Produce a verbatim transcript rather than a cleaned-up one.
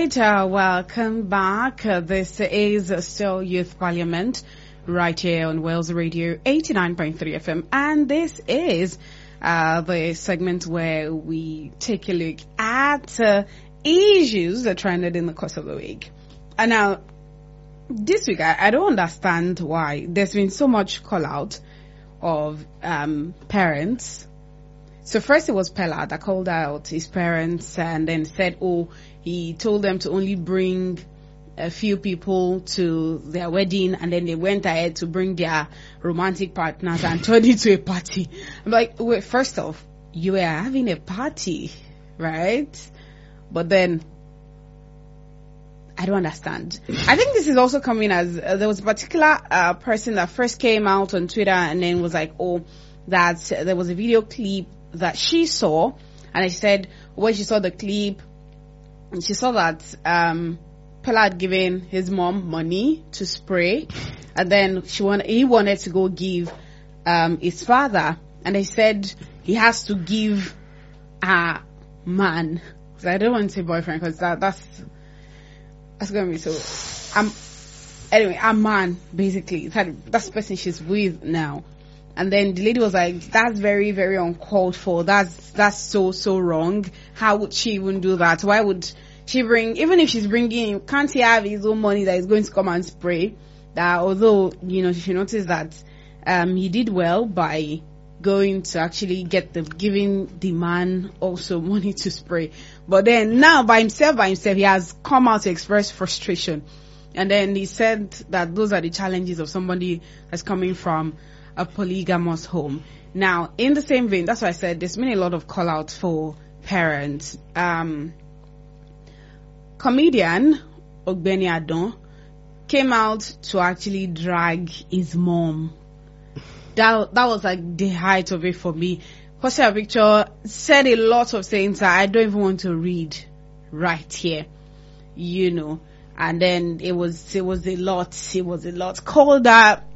right, uh, welcome back. Uh, this is uh, still Youth Parliament right here on Wales Radio eighty-nine point three F M. And this is uh, the segment where we take a look at uh, issues that trended in the course of the week. And now, this week, I, I don't understand why there's been so much call out of um, parents. So first it was Pella that called out his parents and then said, oh, he told them to only bring a few people to their wedding, and then they went ahead to bring their romantic partners and turned it to a party. I'm like, wait, first off, you were having a party, right? But then, I don't understand. I think this is also coming as, uh, there was a particular uh, person that first came out on Twitter and then was like, oh, that uh, there was a video clip that she saw, and I said when she saw the clip, she saw that um Pella had given his mom money to spray, and then she wanted he wanted to go give um his father, and I said he has to give a man. So I don't want to say boyfriend because that that's that's gonna be so. Um anyway, a man basically. That's the person she's with now. And then the lady was like, that's very, very uncalled for. That's, that's so, so wrong. How would she even do that? Why would she bring, even if she's bringing, can't he have his own money that is going to come and spray? That although, you know, she noticed that, um, he did well by going to actually get the, giving the man also money to spray. But then now by himself, by himself, he has come out to express frustration. And then he said that those are the challenges of somebody that's coming from a polygamous home. Now, in the same vein, that's why I said there's been a lot of call out for parents. Um, comedian Ogbeni Adon came out to actually drag his mom. That that was like the height of it for me. Posted a picture, said a lot of things that I don't even want to read right here, you know. And then it was it was a lot. It was a lot. Called that